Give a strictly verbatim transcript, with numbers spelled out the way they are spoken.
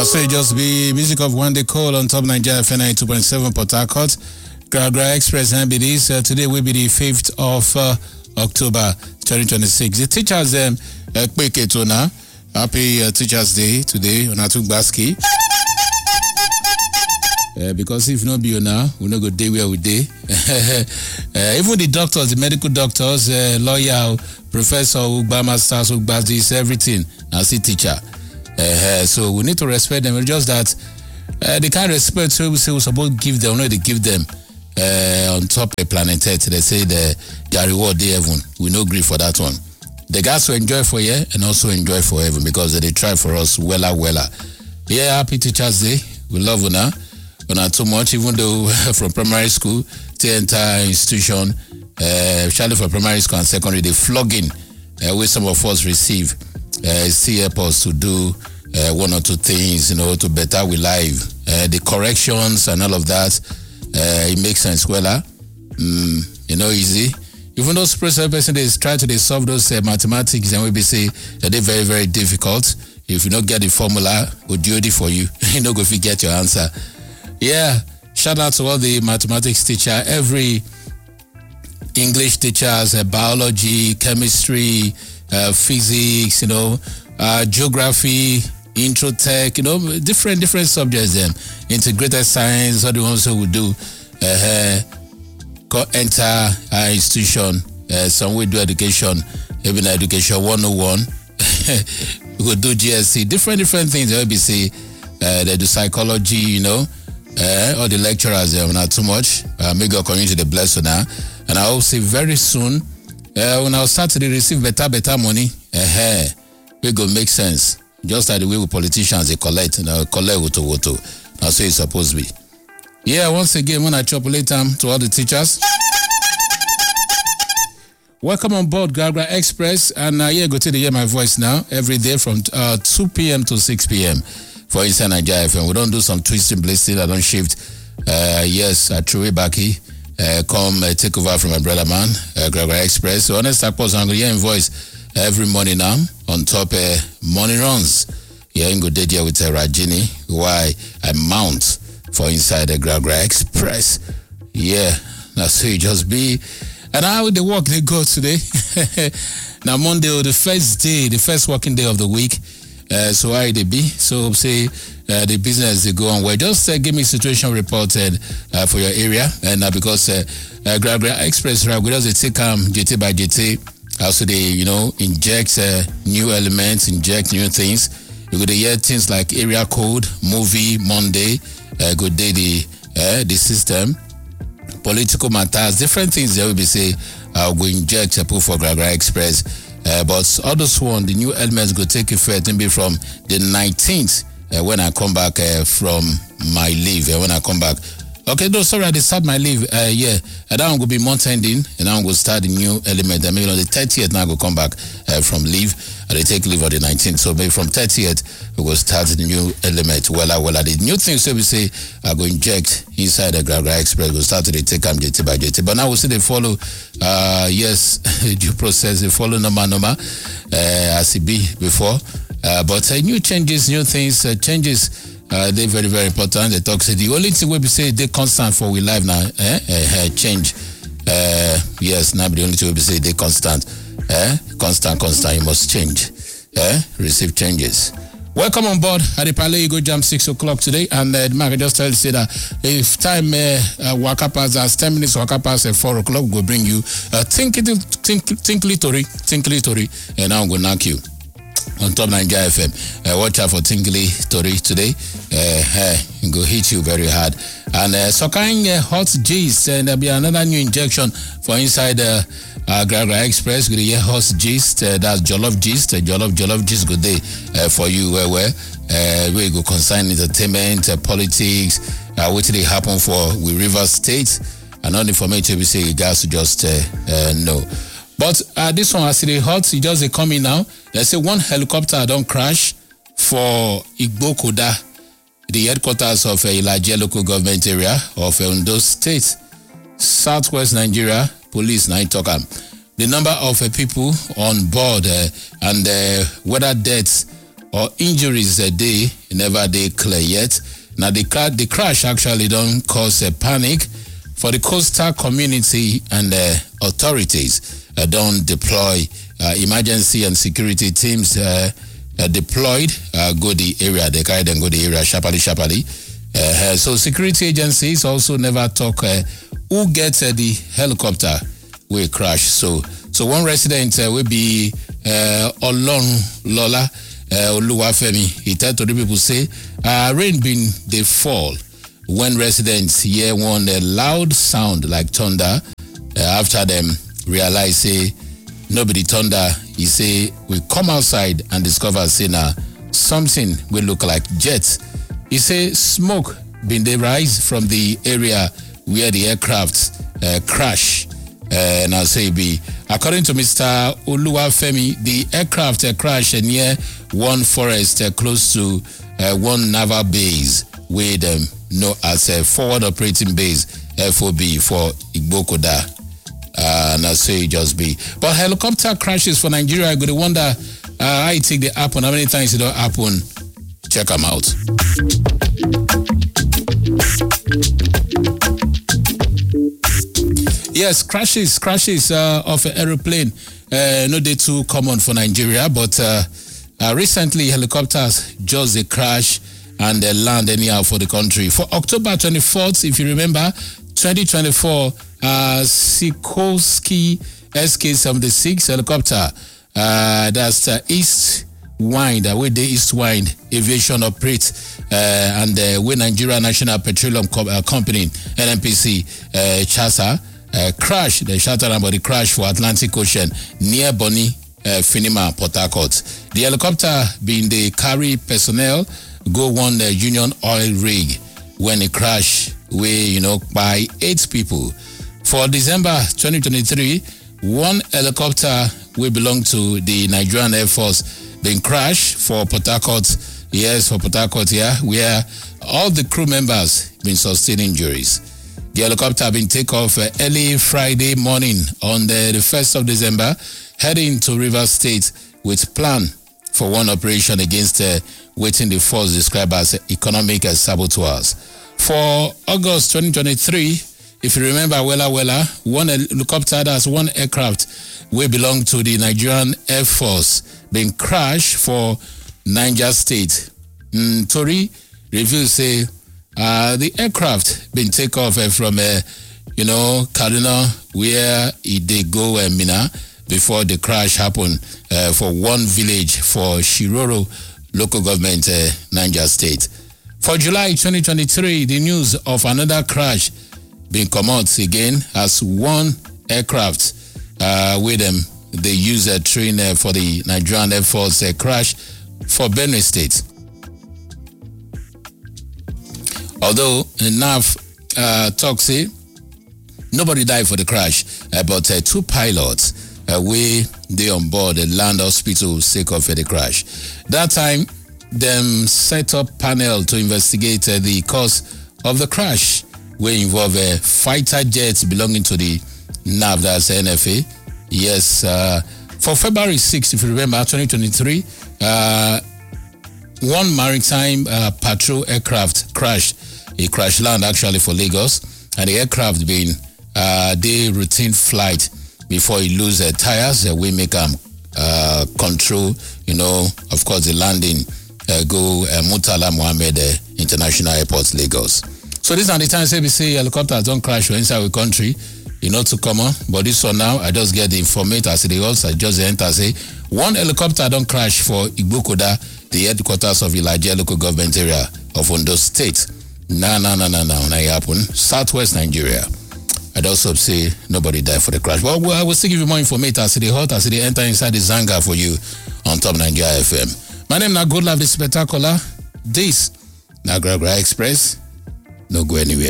So it just be music of One Day Call on Top Nigeria F M ninety-two point seven Port Harcourt. Gragra Express and be this. Uh, today will be the fifth of uh, October twenty twenty-six. The teachers um uh, quick it now. Happy uh, Teachers Day today on Atuk Baski. Uh, because if not be now, we not go day where we day. uh, even the doctors, the medical doctors, uh, lawyer, professor, Ugba masters, Ugba this, everything. I see teacher. Uh, so we need to respect them. It's just that uh, the kind of respect so we say we're supposed to give them, no, they give them uh, on top of the planet Earth. They say the, their reward day heaven. We no agree for that one. The guys will enjoy for year and also enjoy for heaven because they try for us wella wella. Yeah, happy Teachers Day. We love you now. But not too much, even though from primary school to the entire institution, uh, especially for primary school and secondary, they flogging uh, where some of us receive. Uh, still help us to do uh, one or two things, you know, to better we live. Uh, the corrections and all of that, uh, it makes sense. Well, uh, mm, you know, easy. Even those person is trying to solve those uh, mathematics, and we be say that they're very, very difficult. If you don't get the formula, we'll do it for you. You know, go if you get your answer. Yeah, shout out to all the mathematics teacher, every English teachers, uh, biology, chemistry, uh, physics, you know, uh, geography, intro tech, you know, different different subjects. Them integrated science, all the ones who would do uh, uh, enter our institution. Uh, some will do education, even education one oh one. We could do G S C, different different things. They will be say uh, they do psychology, you know. Uh, all the lecturers there, uh, not too much. Uh, may God continue to bless you now. And I will say very soon, uh, when I start to receive better, better money, uh, we go make sense. Just like the way we politicians they collect, you know, collect woto woto. That's what it's supposed to be. Yeah, once again, when I chopulate them to all the teachers. Welcome on board Gragra Express, and uh, yeah, go to the hear my voice now every day from uh, two p.m. to six p.m. for Inside Nigeria F M. We don't do some twisting, blasting, I don't shift. Uh, yes, I threw it back here. Uh, come uh, take over from my brother man, uh, Gragra Express. So honest, I pause, I'm going to hear voice every morning now on top uh, morning runs. Yeah, I'm going to do with uh, Rajini, why I mount for Inside the Gragra Express. Yeah, that's so it just be. And how the work they go today? Now Monday, the first day, the first working day of the week. Uh, so how they be? So say uh, the business they go on well. Just uh, give me situation reported uh, for your area, and uh, because uh, uh, Gragra Express right, we just take um G T by G T. Also they you know inject uh, new elements, inject new things. You could hear things like area code, movie, Monday, uh, good day the uh, the system, political matters, different things. They will be say uh, we inject uh, put for Gragra Express. Uh, but all those one, the new elements go take effect maybe from the nineteenth uh, when I come back uh, from my leave. Uh, when I come back, okay, no, sorry, I start my leave. Uh, yeah, and now I'm going to be month ending, and now I'm going to start the new element. And maybe on the thirtieth, now I go come back uh, from leave, and they take leave on the nineteenth. So maybe from thirtieth, we will start the new element. Well, well, the new things so we say I go inject inside the Gragra Express. We'll start to take them J T by J T. But now we see they follow. Uh, yes, due process, they follow normal, normal, uh, as it be before. Uh, but uh, new changes, new things, uh, changes, uh, they're very, very important. They talk, say the only thing we say they constant for we live now, eh? Uh, uh, change. Uh, yes, now the only thing we say they constant, eh? Constant, constant, you must change, eh? Receive changes. Welcome on board at the Palais Go Jam six o'clock today, and uh, the man can just tell you say that if time uh, uh, waka pass as ten minutes waka pass at four o'clock, we'll bring you uh, think it think tinkly tori tinkly tori, and now I'm gonna knock you on Top Nigeria F M. Uh, watch out for tinkly tori today. Uh, uh, go hit you very hard, and uh, so kind uh, hot gist, and there'll be another new injection for inside the. Uh, Uh, Gragra Express, good year host gist, uh, that's Jollof gist, uh, Jollof Jollof gist, good day uh, for you, where where uh, we go concern entertainment, uh, politics, uh, what did they happen for with Rivers State, and all the information we say you guys just uh, uh, know. But uh, this one, I see the hot, it just come in now. They say one helicopter don't crash for Igbokoda, the headquarters of uh, Ilaje local government area of uh, Ondo State, Southwest Nigeria. Police now talk um, the number of uh, people on board uh, and uh, whether deaths or injuries a day, never they clear yet. Now the, the crash actually don't cause a panic for the coastal community, and uh, authorities uh, don't deploy uh, emergency and security teams uh, uh, deployed, uh, go the area, they carry them go the area, sharply, sharply. Uh, so security agencies also never talk uh, who gets uh, the helicopter will crash. So so one resident uh, will be uh, Olon Lola uh, Oluwafemi. He told to the people say uh, rain been they fall when residents hear one uh, loud sound like thunder. Uh, after them realize say nobody thunder. He say we come outside and discover say now something will look like jets. He say smoke been they rise from the area where the aircraft uh, crash. Uh, now say be according to Mister Oluwafemi, the aircraft uh, crashed near one forest uh, close to uh, one naval base with um, no as a forward operating base F O B for Igbokoda. Uh, now say just be, but helicopter crashes for Nigeria. I go wonder uh, how it take the happen. How many times it don't happen? Check them out. Yes, crashes, crashes uh, of an aeroplane. Uh, no, they too common for Nigeria, but uh, uh, recently helicopters just a crash and they land anyhow for the country. For October twenty-fourth, if you remember, twenty twenty-four, uh, Sikorsky S K seventy-six helicopter, uh, that's uh, East Wind, uh, where the East Wind Aviation operates, uh, and uh, where Nigeria National Petroleum Co- uh, Company, N N P C, uh, Chasa, uh, crash, the shattered body crash for Atlantic Ocean near Bonny, uh, Finima, Port Harcourt. The helicopter being the carry personnel go one uh, Union Oil rig when it crashed, where, you know, by eight people. For December twenty twenty-three, one helicopter will belong to the Nigerian Air Force been crashed for Port Harcourt, yes, for Port Harcourt, yeah, where all the crew members been sustained injuries. The helicopter been take off uh, early Friday morning on the, the first of December, heading to Rivers State with plan for one operation against uh, waiting the force described as uh, economic uh, saboteurs. For August twenty twenty-three, if you remember, Wella Wella, one helicopter, that's one aircraft, will belong to the Nigerian Air Force, been crashed for Niger State. Mm, Tori review say uh, the aircraft been take off uh, from, uh, you know, Kaduna, where it they go uh, Mina before the crash happened uh, for one village for Shiroro local government, uh, Niger State. For July twenty twenty-three, the news of another crash been come out again as one aircraft uh, with them. They use a train uh, for the Nigerian Air Force uh, crash for Benue State. Although N A F uh, talks say nobody died for the crash, uh, but uh, two pilots uh, were they on board the land hospital sake of uh, the crash. That time, them set up panel to investigate uh, the cause of the crash, where involve uh, fighter jets belonging to the N A F, that's N F A. Yes, uh, for February sixth, if you remember, twenty twenty-three, uh, one maritime uh, patrol aircraft crashed. It crash land actually for Lagos, and the aircraft being uh, day routine flight before it lose uh, tires. Uh, we make them um, uh, control, you know, of course, the landing uh, go uh, Murtala Mohammed uh, International Airport, Lagos. So these are the times A B C helicopters don't crash inside the country. You know, to come on, but this one now, I just get the information as they also just enter say one helicopter don't crash for Igbokoda, the headquarters of Ilaje local government area of Ondo State. No, no, no, no, no, it happen. Southwest Nigeria. I'd also say nobody died for the crash. Well, I will still give you more information as they hot, as they enter inside the Zanga for you on Top Nigeria F M. My name is Good Love the Spectacular. This, na Gra Gra Express. No go anywhere.